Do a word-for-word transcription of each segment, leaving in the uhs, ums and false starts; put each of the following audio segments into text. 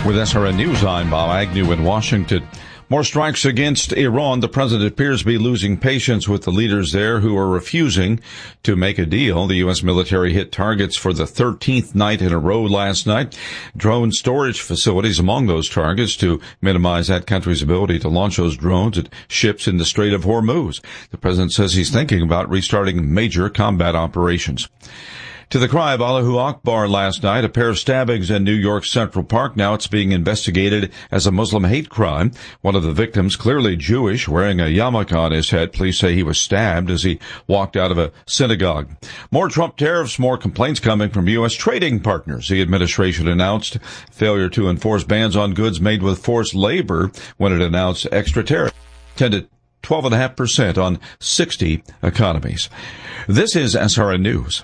With S R N News, I'm Bob Agnew in Washington. More strikes against Iran. The president appears to be losing patience with the leaders there who are refusing to make a deal. The U S military hit targets for the thirteenth night in a row last night. Drone storage facilities among those targets to minimize that country's ability to launch those drones at ships in the Strait of Hormuz. The president says he's thinking about restarting major combat operations. To the cry of Allahu Akbar last night, a pair of stabbings in New York's Central Park. Now it's being investigated as a Muslim hate crime. One of the victims, clearly Jewish, wearing a yarmulke on his head. Police say he was stabbed as he walked out of a synagogue. More Trump tariffs, more complaints coming from U S trading partners. The administration announced failure to enforce bans on goods made with forced labor when it announced extra tariffs. ten to twelve point five percent on sixty economies. This is S R N News.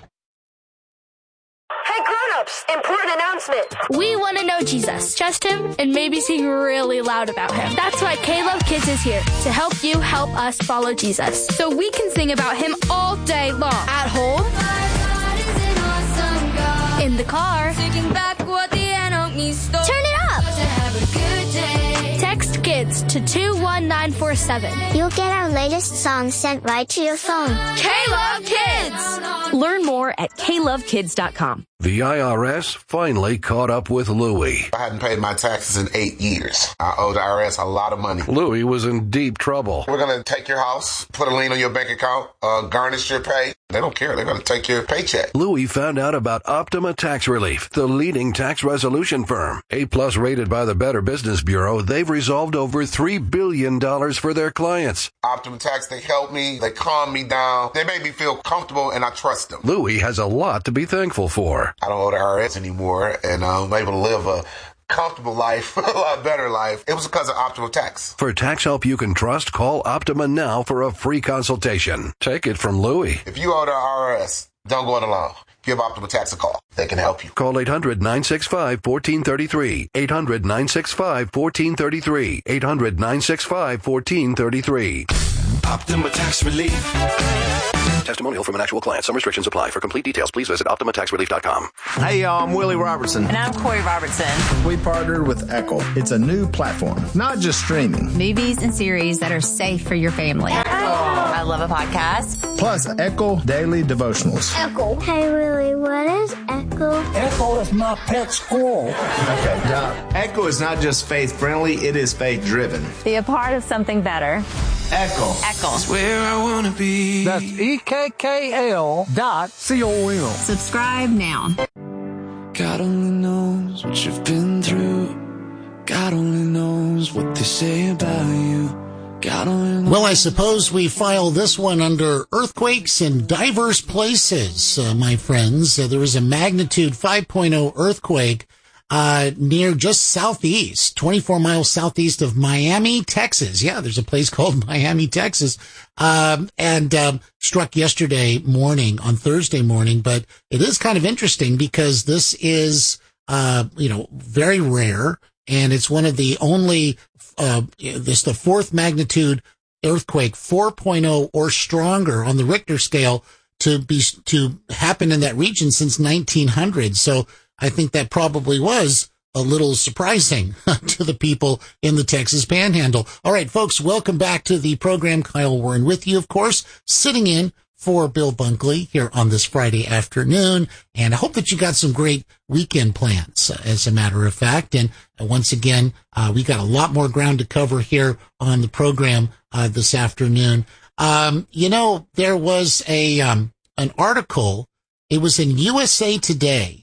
Important announcement. We want to know Jesus, trust him, and maybe sing really loud about him. That's why K-Love Kids is here, to help you help us follow Jesus. So we can sing about him all day long. At home, awesome in the car, back what the enemy stole. Turn it up. Text KIDS to two one nine four seven. You'll get our latest songs sent right to your phone. K-Love Kids! Learn more at K love kids dot com. The I R S finally caught up with Louie. I hadn't paid my taxes in eight years. I owe the I R S a lot of money. Louie was in deep trouble. We're going to take your house, put a lien on your bank account, uh, garnish your pay. They don't care. They're going to take your paycheck. Louie found out about Optima Tax Relief, the leading tax resolution firm. A-plus rated by the Better Business Bureau, they've resolved over three billion dollars for their clients. Optima Tax, they help me. They calm me down. They make me feel comfortable, and I trust them. Louie has a lot to be thankful for. I don't owe the I R S anymore, and I'm able to live a comfortable life, a lot better life. It was because of Optima Tax. For tax help you can trust, call Optima now for a free consultation. Take it from Louie. If you owe the I R S, don't go it alone. Give Optima Tax a call. They can help you. Call eight hundred nine six five one four three three. eight hundred nine six five one four three three. eight hundred nine six five one four three three. Optima Tax Relief. Testimonial from an actual client. Some restrictions apply. For complete details, please visit Optima Tax Relief dot com. Hey, y'all, I'm Willie Robertson. And I'm Corey Robertson. We partnered with Echo. It's a new platform, not just streaming. Movies and series that are safe for your family. Echo. I love a podcast. Plus, Echo Daily Devotionals. Echo. Hey, Willie, what is Echo? Echo is my pet squirrel. Okay, Doc. Echo is not just faith-friendly, it is faith-driven. Be a part of something better. Echo. Echo. It's where I want to be. That's E K K L dot C O M. Subscribe now. God only knows what you've been through. God only knows what they say about you. God only knows. Well, I suppose we file this one under earthquakes in diverse places, uh, my friends. Uh, there was a magnitude five point oh earthquake uh near just southeast, twenty-four miles southeast of Miami, Texas. Yeah, there's a place called Miami, Texas, um and um struck yesterday morning, on Thursday morning. But it is kind of interesting because this is uh you know very rare, and it's one of the only uh this the fourth magnitude earthquake, four point oh or stronger on the Richter scale, to be to happen in that region since nineteen hundred. So I think that probably was a little surprising to the people in the Texas Panhandle. All right, folks, welcome back to the program. Kyle Warren with you, of course, sitting in for Bill Bunkley here on this Friday afternoon. And I hope that you got some great weekend plans, as a matter of fact. And once again, uh, we got a lot more ground to cover here on the program uh, this afternoon. Um, you know, there was a um, an article. It was in U S A Today.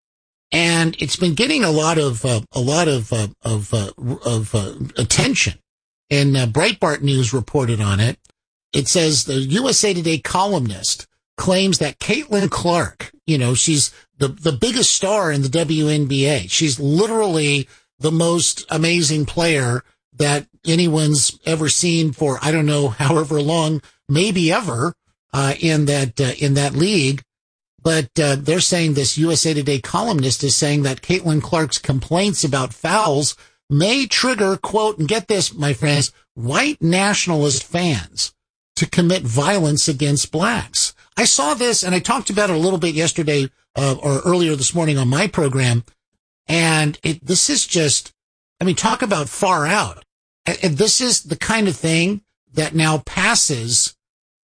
And it's been getting a lot of uh, a lot of uh, of uh, of uh, attention, and uh, Breitbart News reported on it. It says the U S A Today columnist claims that Caitlin Clark, you know, she's the the biggest star in the W N B A. She's literally the most amazing player that anyone's ever seen for, I don't know, however long, maybe ever, uh, in that uh, in that league. But uh, they're saying, this U S A Today columnist is saying that Caitlin Clark's complaints about fouls may trigger, quote, and get this, my friends, white nationalist fans to commit violence against blacks. I saw this, and I talked about it a little bit yesterday uh, or earlier this morning on my program. And it, this is just, I mean, talk about far out. And, and this is the kind of thing that now passes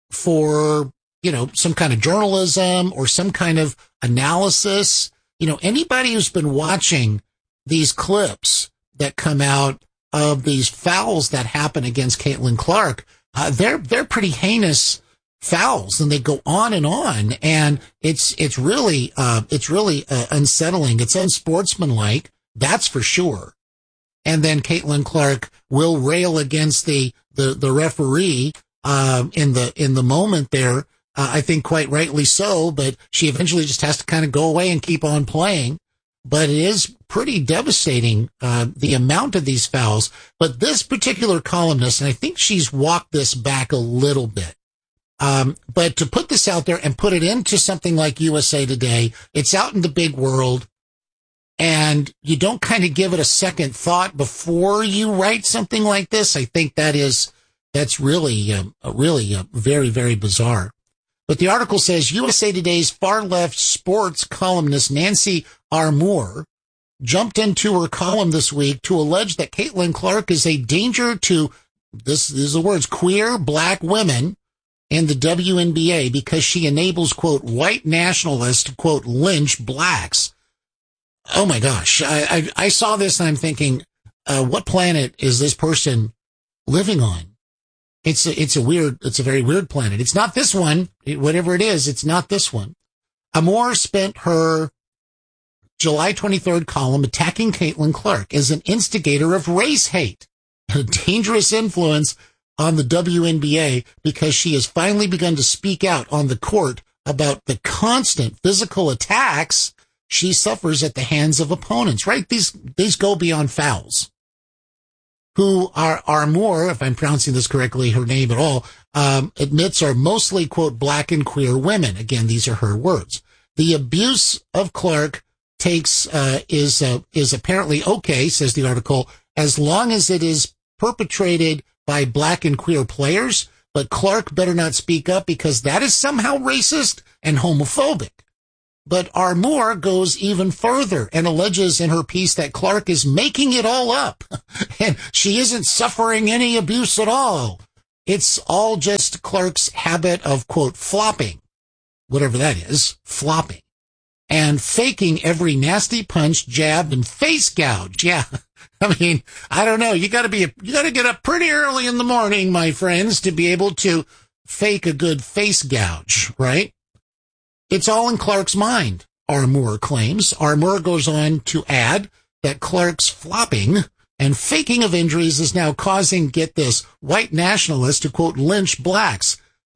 for, you know, some kind of journalism or some kind of analysis. You know, anybody who's been watching these clips that come out of these fouls that happen against Caitlin Clark, uh, they're, they're pretty heinous fouls, and they go on and on. And it's, it's really, uh, it's really uh, unsettling. It's unsportsmanlike. That's for sure. And then Caitlin Clark will rail against the, the, the referee, um, in the, in the moment there. Uh, I think quite rightly so, but she eventually just has to kind of go away and keep on playing. But it is pretty devastating, uh, the amount of these fouls. But this particular columnist, and I think she's walked this back a little bit. Um, but to put this out there and put it into something like U S A Today, it's out in the big world, and you don't kind of give it a second thought before you write something like this. I think that is, that's really, um, really uh, very, very bizarre. But the article says U S A Today's far-left sports columnist Nancy Armour jumped into her column this week to allege that Caitlin Clark is a danger to, this, these are the words, queer black women in the W N B A because she enables, quote, white nationalists to, quote, lynch blacks. Oh, my gosh. I, I, I saw this and I'm thinking, uh, what planet is this person living on? It's a, it's a weird, it's a very weird planet. It's not this one. It, whatever it is, it's not this one. Armour spent her July twenty-third column attacking Caitlin Clark as an instigator of race hate, a dangerous influence on the W N B A because she has finally begun to speak out on the court about the constant physical attacks she suffers at the hands of opponents, right? These, these go beyond fouls. Who are, are more, if I'm pronouncing this correctly, her name at all, um, admits are mostly, quote, black and queer women. Again, these are her words. The abuse of Clark takes, uh, is, uh, is apparently okay, says the article, as long as it is perpetrated by black and queer players, but Clark better not speak up because that is somehow racist and homophobic. But Armour goes even further and alleges in her piece that Clark is making it all up and she isn't suffering any abuse at all. It's all just Clark's habit of, quote, flopping, whatever that is, flopping, and faking every nasty punch, jab, and face gouge. Yeah. I mean, I don't know. You gotta be, a, you gotta get up pretty early in the morning, my friends, to be able to fake a good face gouge, right? It's all in Clark's mind, Armour claims. Armour goes on to add that Clark's flopping and faking of injuries is now causing, get this, white nationalists to, quote, lynch blacks.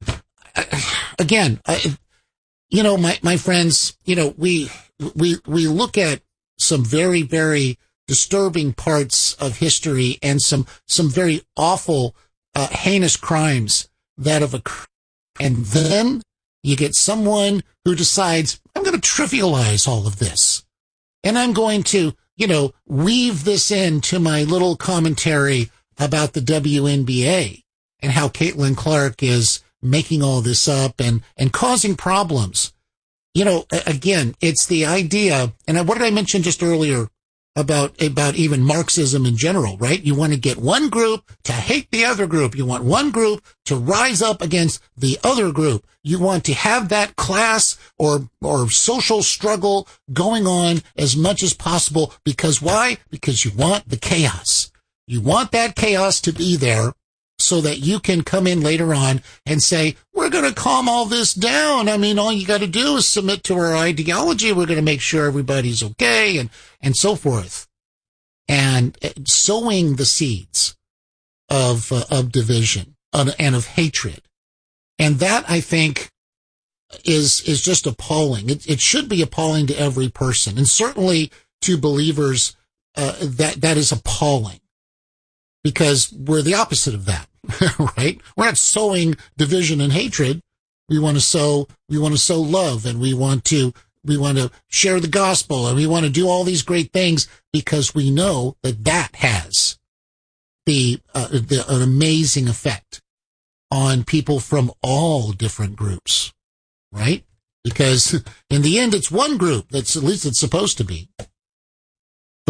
Again, I, you know, my, my friends, you know, we, we, we look at some very, very disturbing parts of history and some, some very awful, uh, heinous crimes that have occurred. And then you get someone who decides, I'm going to trivialize all of this. And I'm going to, you know, weave this into my little commentary about the W N B A and how Caitlin Clark is making all this up and, and causing problems. You know, again, it's the idea, and what did I mention just earlier about, about even Marxism in general, right? You want to get one group to hate the other group. You want one group to rise up against the other group. You want to have that class or, or social struggle going on as much as possible. Because why? Because you want the chaos. You want that chaos to be there so that you can come in later on and say, we're going to calm all this down. I mean, all you got to do is submit to our ideology. We're going to make sure everybody's okay and, and so forth. And sowing the seeds of, uh, of division and of hatred. And that, I think, is, is just appalling. It, it should be appalling to every person. And certainly to believers, uh, that, that is appalling. Because we're the opposite of that, right? We're not sowing division and hatred. We want to sow, we want to sow love, and we want to, we want to share the gospel, and we want to do all these great things because we know that that has the, uh, the an amazing effect on people from all different groups, right? Because in the end, it's one group that's, at least it's supposed to be.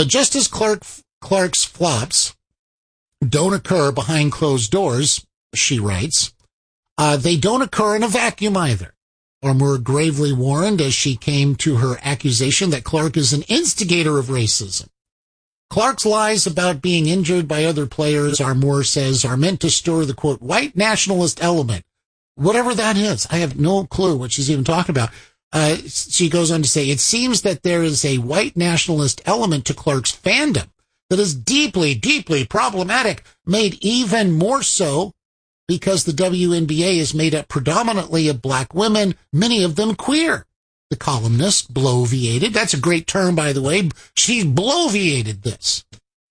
But just as Clark, Clark's flops don't occur behind closed doors, she writes, uh, they don't occur in a vacuum either. Or more gravely warned as she came to her accusation that Clark is an instigator of racism. Clark's lies about being injured by other players, Armour says, are meant to stir the, quote, white nationalist element. Whatever that is, I have no clue what she's even talking about. Uh, she goes on to say, it seems that there is a white nationalist element to Clark's fandom that is deeply, deeply problematic, made even more so because the W N B A is made up predominantly of black women, many of them queer. The columnist bloviated. That's a great term, by the way. She bloviated this.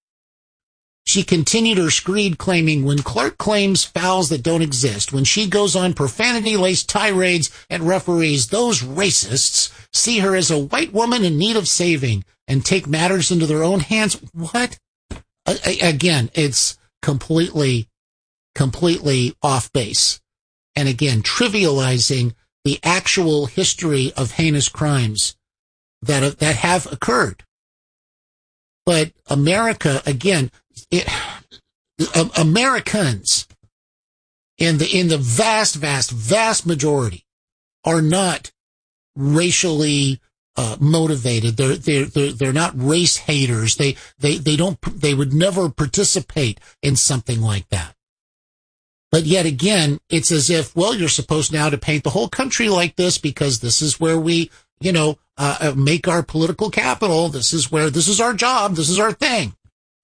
She continued her screed claiming when Clark claims fouls that don't exist, when she goes on profanity-laced tirades at referees, those racists see her as a white woman in need of saving and take matters into their own hands. What? I, again, it's completely, completely off base. And again, trivializing the actual history of heinous crimes that that have occurred. But America, again, it, uh, Americans in the in the vast, vast, vast majority are not racially uh, motivated. They're they're they're they're not race haters. They they they don't they would never participate in something like that. But yet again, it's as if, well, you're supposed now to paint the whole country like this because this is where we, you know, uh, make our political capital. This is where, this is our job. This is our thing.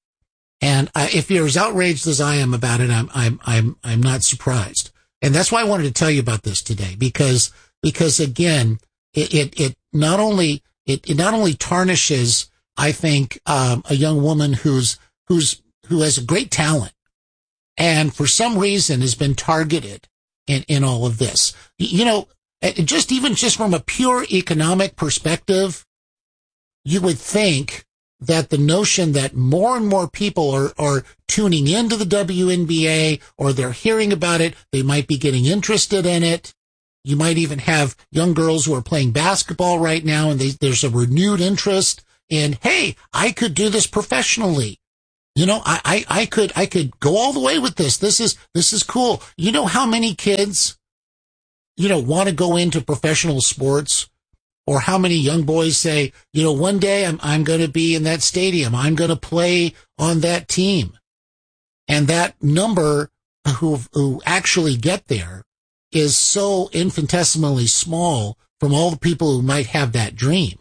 And uh, if you're as outraged as I am about it, I'm, I'm, I'm, I'm not surprised. And that's why I wanted to tell you about this today, because, because again, it, it, it not only, it, it not only tarnishes, I think, um, a young woman who's, who's, who has a great talent, and for some reason has been targeted in, in all of this. You know, just even just from a pure economic perspective, you would think that the notion that more and more people are, are tuning into the W N B A or they're hearing about it, they might be getting interested in it. You might even have young girls who are playing basketball right now and they, there's a renewed interest in, hey, I could do this professionally. You know, I, I, I could, I could go all the way with this. This is, this is cool. You know how many kids, you know, want to go into professional sports, or how many young boys say, you know, one day I'm, I'm going to be in that stadium. I'm going to play on that team. And that number who, who actually get there is so infinitesimally small from all the people who might have that dream.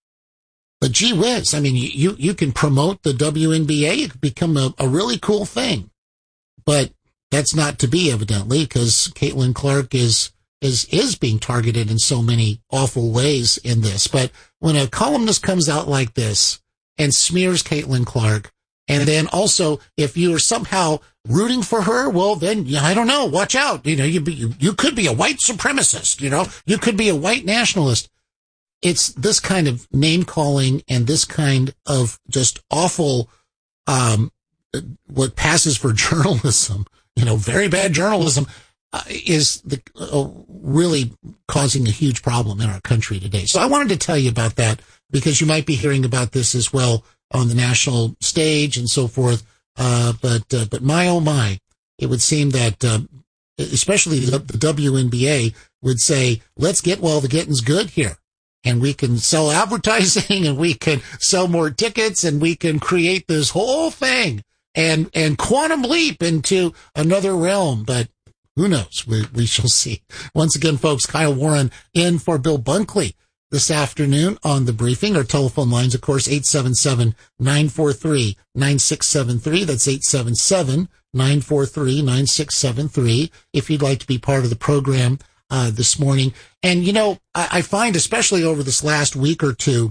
But gee whiz, I mean, you, you can promote the W N B A. It could become a, a really cool thing. But that's not to be, evidently, because Caitlin Clark is, is, is being targeted in so many awful ways in this. But when a columnist comes out like this and smears Caitlin Clark, and then also, if you're somehow rooting for her, well, then, I don't know, watch out. You know, you, you, you could be a white supremacist, you know, you could be a white nationalist. It's this kind of name calling and this kind of just awful, um, what passes for journalism, you know, very bad journalism, uh, is the, uh, really causing a huge problem in our country today. So I wanted to tell you about that because you might be hearing about this as well on the national stage and so forth. Uh, but, uh, but my, oh my, it would seem that, uh, especially the, the W N B A would say, let's get while the getting's good here. And we can sell advertising and we can sell more tickets and we can create this whole thing and, and quantum leap into another realm. But who knows? We, we shall see. Once again, folks, Kyle Warren in for Bill Bunkley this afternoon on The Briefing. Our telephone lines, of course, eight seven seven, nine four three, nine six seven three. That's eight seven seven, nine four three, nine six seven three. If you'd like to be part of the program Uh, this morning. And, you know, I, I find, especially over this last week or two,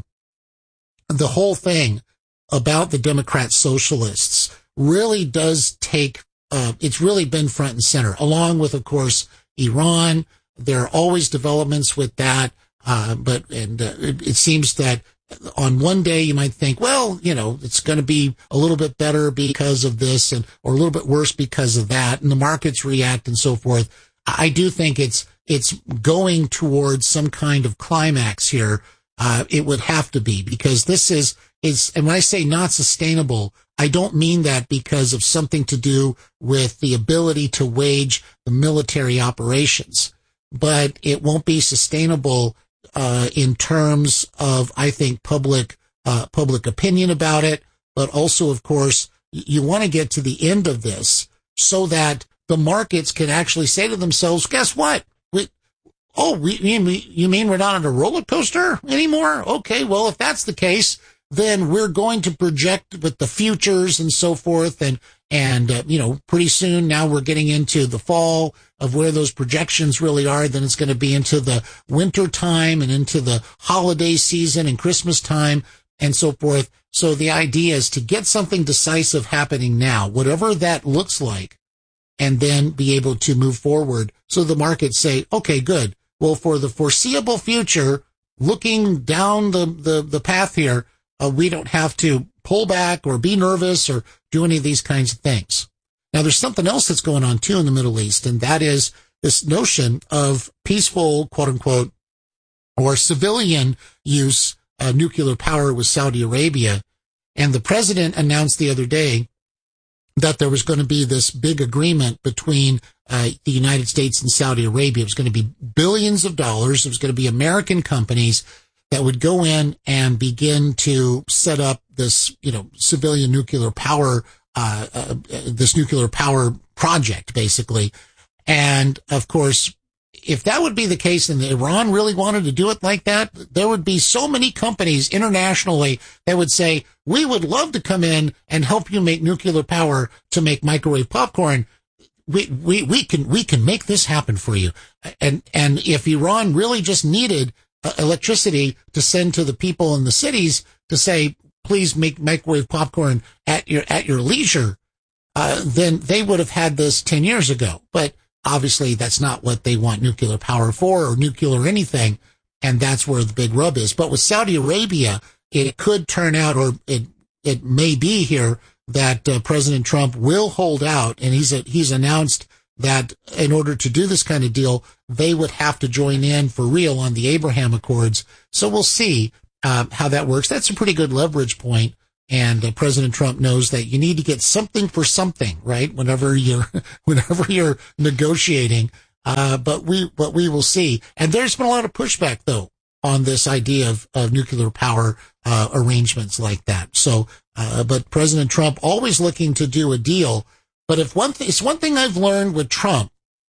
the whole thing about the Democrat socialists really does take, uh, it's really been front and center, along with, of course, Iran. There are always developments with that. Uh, but, and uh, it, it seems that on one day you might think, well, you know, it's going to be a little bit better because of this and, or a little bit worse because of that. And the markets react and so forth. I do think it's, it's going towards some kind of climax here. Uh, it would have to be because this is, is, and when I say not sustainable, I don't mean that because of something to do with the ability to wage the military operations, but it won't be sustainable uh, in terms of, I think, public uh, public opinion about it. But also, of course, you want to get to the end of this so that the markets can actually say to themselves, guess what? We, oh, we, you mean, you mean we're not on a roller coaster anymore? Okay, well, if that's the case, then we're going to project with the futures and so forth. And, and, uh, you know, pretty soon now we're getting into the fall of where those projections really are. Then it's going to be into the winter time and into the holiday season and Christmas time and so forth. So the idea is to get something decisive happening now, whatever that looks like, and then be able to move forward. So the markets say, okay, good. Well, for the foreseeable future, looking down the, the, the path here, Uh, we don't have to pull back or be nervous or do any of these kinds of things. Now, there's something else that's going on, too, in the Middle East, and that is this notion of peaceful, quote-unquote, or civilian use uh, nuclear power with Saudi Arabia. And the president announced the other day that there was going to be this big agreement between uh, the United States and Saudi Arabia. It was going to be billions of dollars. It was going to be American companies that would go in and begin to set up this, you know, civilian nuclear power, uh, uh, this nuclear power project, basically. And of course, if that would be the case and Iran really wanted to do it like that, there would be so many companies internationally that would say, we would love to come in and help you make nuclear power to make microwave popcorn. We, we, we can, we can make this happen for you. And, and if Iran really just needed electricity to send to the people in the cities to say, please make microwave popcorn at your, at your leisure, uh, then they would have had this ten years ago. But obviously that's not what they want nuclear power for or nuclear anything. And that's where the big rub is. But with Saudi Arabia, it could turn out, or it, it may be here that uh, President Trump will hold out. And he's, a, he's announced that in order to do this kind of deal, they would have to join in for real on the Abraham Accords. So we'll see uh, how that works. That's a pretty good leverage point. And uh, President Trump knows that you need to get something for something, right? Whenever you're, whenever you're negotiating. Uh, but we, but we will see. And there's been a lot of pushback though on this idea of, of nuclear power, uh, arrangements like that. So, uh, but President Trump always looking to do a deal. But if one thing, it's one thing I've learned with Trump,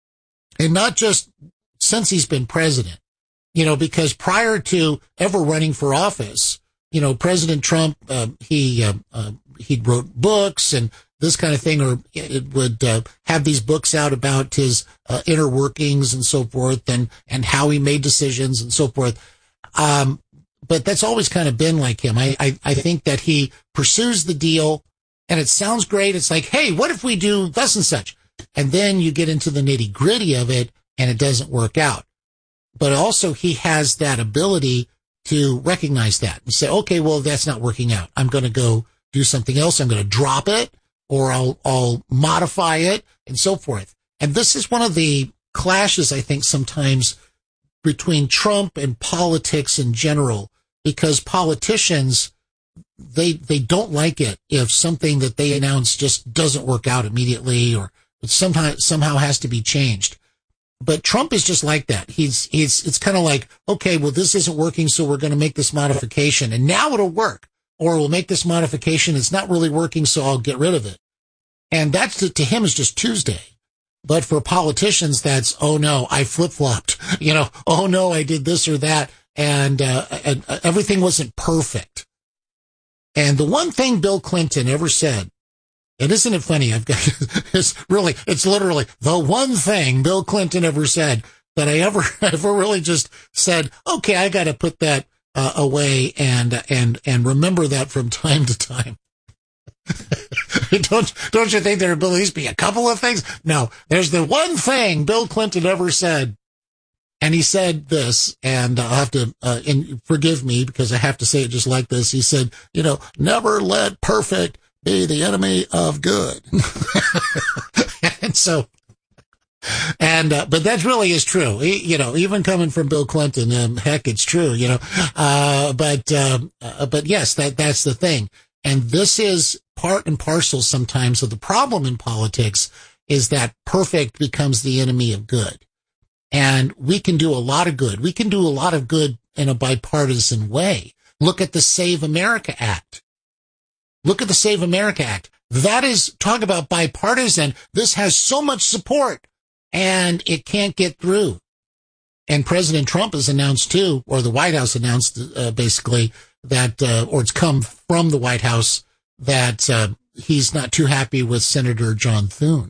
and not just since he's been president, you know, because prior to ever running for office, you know, President Trump, uh, he, uh, uh, he wrote books and this kind of thing, or it would, uh, have these books out about his, uh, inner workings and so forth, and, and how he made decisions and so forth. Um, but that's always kind of been like him. I, I, I think that he pursues the deal. And it sounds great. It's like, hey, what if we do thus and such? And then you get into the nitty gritty of it and it doesn't work out. But also he has that ability to recognize that and say, okay, well, that's not working out. I'm going to go do something else. I'm going to drop it, or I'll, I'll modify it and so forth. And this is one of the clashes, I think, sometimes between Trump and politics in general, because politicians, they they don't like it if something that they announce just doesn't work out immediately, or it somehow somehow has to be changed. But Trump is just like that. He's he's it's kind of like, okay, well, this isn't working, so we're going to make this modification, and now it'll work. Or we'll make this modification, it's not really working, so I'll get rid of it. And that's to, to him is just Tuesday. But for politicians, that's, oh no, I flip-flopped. You know, oh no, I did this or that, and, uh, and uh, everything wasn't perfect. And the one thing Bill Clinton ever said, and isn't it funny? I've got, it's really, it's literally the one thing Bill Clinton ever said that I ever, ever really just said, okay, I got to put that uh, away and, and, and remember that from time to time. don't, don't you think there will at least be a couple of things? No, there's the one thing Bill Clinton ever said. And he said this, and I'll have to, uh, and forgive me because I have to say it just like this. He said, you know, never let perfect be the enemy of good. And so, And, uh, but that really is true. You know, even coming from Bill Clinton, um, heck, it's true, you know. Uh, but, um, uh, but yes, that, that's the thing. And this is part and parcel sometimes of the problem in politics, is that perfect becomes the enemy of good. And we can do a lot of good. We can do a lot of good in a bipartisan way. Look at the Save America Act. Look at the Save America Act. That is, talk about bipartisan. This has so much support, and it can't get through. And President Trump has announced too, or the White House announced uh, basically that, uh, or it's come from the White House, that uh, he's not too happy with Senator John Thune.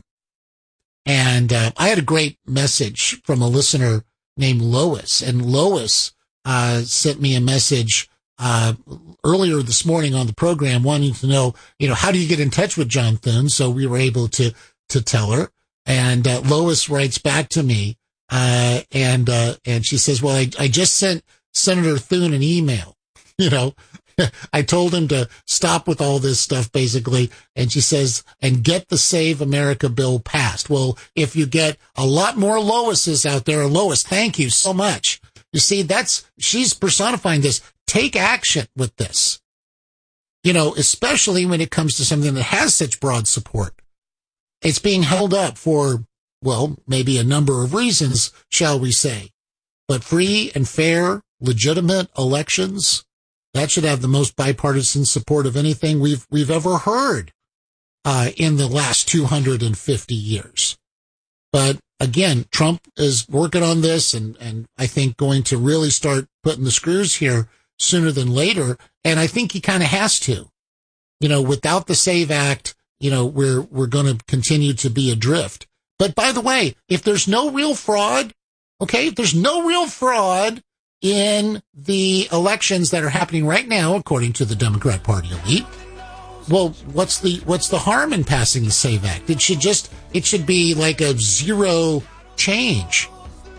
And uh, I had a great message from a listener named Lois, and Lois uh, sent me a message uh, earlier this morning on the program, wanting to know, you know, how do you get in touch with John Thune? So we were able to to tell her, and uh, Lois writes back to me, uh, and uh, and she says, well, I, I just sent Senator Thune an email, you know. I told him to stop with all this stuff, basically. And she says, and get the Save America bill passed. Well, if you get a lot more Loises out there, Lois, thank you so much. You see, that's, she's personifying this. Take action with this. You know, especially when it comes to something that has such broad support. It's being held up for, well, maybe a number of reasons, shall we say. But free and fair, legitimate elections, that should have the most bipartisan support of anything we've we've ever heard uh, in the last two hundred fifty years. But again, Trump is working on this, and, and I think going to really start putting the screws here sooner than later. And I think he kind of has to. You know, without the SAVE Act, you know, we're we're going to continue to be adrift. But by the way, if there's no real fraud, okay, if there's no real fraud in the elections that are happening right now, according to the Democrat Party elite, well, what's the what's the harm in passing the SAVE Act? It should just it should be like a zero change.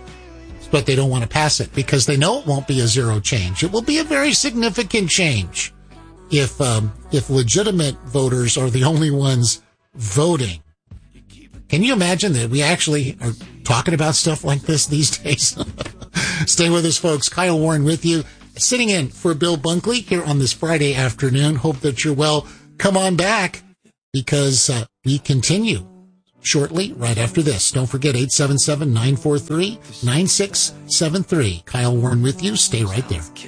But they don't want to pass it because they know it won't be a zero change. It will be a very significant change if um, if legitimate voters are the only ones voting. Can you imagine that we actually are talking about stuff like this these days? Stay with us, folks. Kyle Warren with you, sitting in for Bill Bunkley here on this Friday afternoon. Hope that you're well. Come on back, because uh, we continue shortly right after this. Don't forget, eight seven seven, nine four three, nine six seven three. Kyle Warren with you. Stay right there.